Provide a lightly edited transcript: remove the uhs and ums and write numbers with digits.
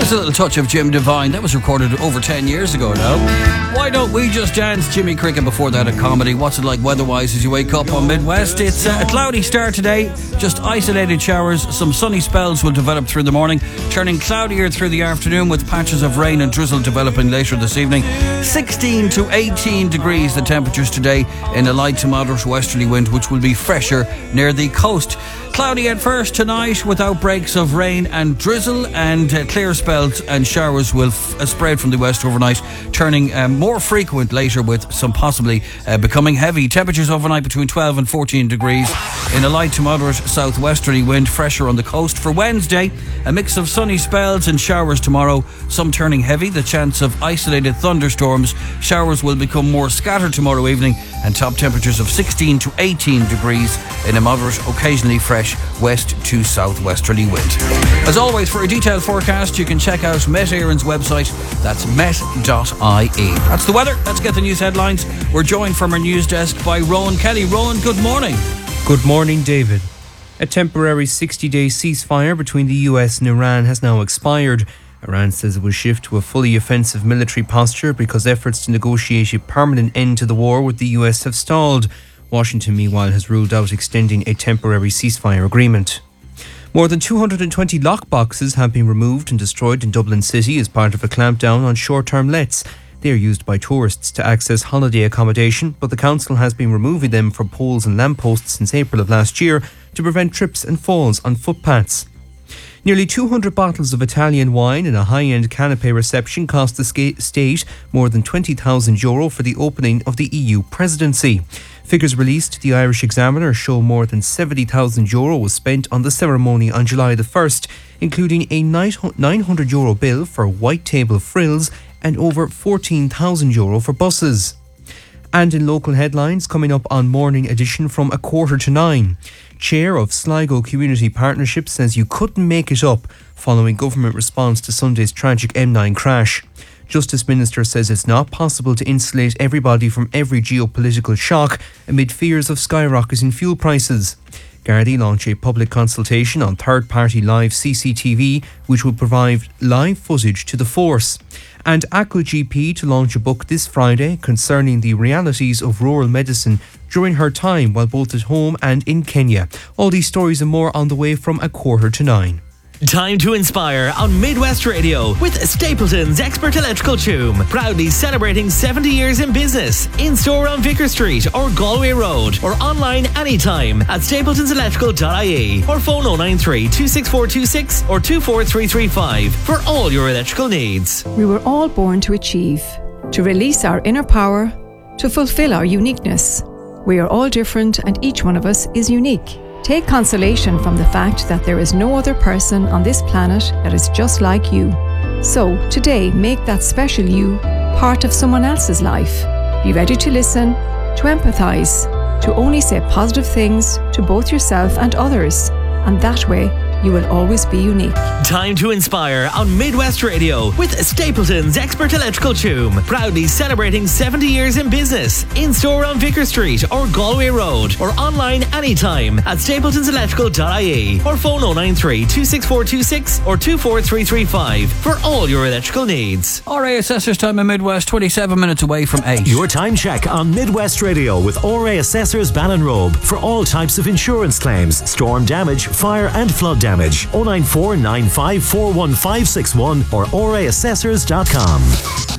There's a little touch of Jim Devine. That was recorded over 10 years ago now. Why Don't We Just Dance? Jimmy Cricket before that, a comedy. What's it like weather-wise as you wake up on Midwest? It's a cloudy start today. Just isolated showers. Some sunny spells will develop through the morning, turning cloudier through the afternoon with patches of rain and drizzle developing later this evening. 16 to 18 degrees the temperatures today in a light to moderate westerly wind, which will be fresher near the coast. Cloudy at first tonight with outbreaks of rain and drizzle, and clear spells and showers will spread from the west overnight, turning more frequent later with some possibly becoming heavy. Temperatures overnight between 12 and 14 degrees in a light to moderate southwesterly wind, fresher on the coast. For Wednesday, a mix of sunny spells and showers tomorrow, some turning heavy, the chance of isolated thunderstorms. Showers will become more scattered tomorrow evening, and top temperatures of 16 to 18 degrees in a moderate, occasionally fresh west to southwesterly wind. As always, for a detailed forecast, you can check out Met Éireann's website. That's met.ie. That's the weather. Let's get the news headlines. We're joined from our news desk by Rowan Kelly. Rowan, good morning. Good morning, David. A temporary 60-day ceasefire between the US and Iran has now expired. Iran says it will shift to a fully offensive military posture because efforts to negotiate a permanent end to the war with the US have stalled. Washington, meanwhile, has ruled out extending a temporary ceasefire agreement. More than 220 lockboxes have been removed and destroyed in Dublin City as part of a clampdown on short-term lets. They are used by tourists to access holiday accommodation, but the council has been removing them from poles and lampposts since April of last year to prevent trips and falls on footpaths. Nearly 200 bottles of Italian wine and a high-end canapé reception cost the state more than €20,000 for the opening of the EU presidency. Figures released to the Irish Examiner show more than €70,000 was spent on the ceremony on July the 1st, including a €900 bill for white table frills and over €14,000 for buses. And in local headlines, coming up on Morning Edition from 8:45. Chair of Sligo Community Partnership says you couldn't make it up following government response to Sunday's tragic M9 crash. Justice Minister says it's not possible to insulate everybody from every geopolitical shock amid fears of skyrocketing fuel prices. Gardaí launch a public consultation on third-party live CCTV, which will provide live footage to the force. And Aqua GP to launch a book this Friday concerning the realities of rural medicine during her time while both at home and in Kenya. All these stories and more on the way from 8:45. Time to inspire on Midwest Radio with Stapleton's Expert Electrical Choom. Proudly celebrating 70 years in business. In store on Vicar Street or Galway Road, or online anytime at stapletonselectrical.ie, or phone 093 26426 or 24335 for all your electrical needs. We were all born to achieve, to release our inner power, to fulfill our uniqueness. We are all different and each one of us is unique. Take consolation from the fact that there is no other person on this planet that is just like you. So, today, make that special you part of someone else's life. Be ready to listen, to empathise, to only say positive things to both yourself and others. And that way, you will always be unique. Time to inspire on Midwest Radio with Stapleton's Expert Electrical Choom. Proudly celebrating 70 years in business. In store on Vicar Street or Galway Road, or online anytime at stapletonselectrical.ie, or phone 093 26426 or 24335 for all your electrical needs. RA Assessors time in Midwest, 27 minutes away from 8. Your time check on Midwest Radio with RA Assessors Ballinrobe for all types of insurance claims, storm damage, fire and flood damage. 094 95 41561 or oraassessors.com.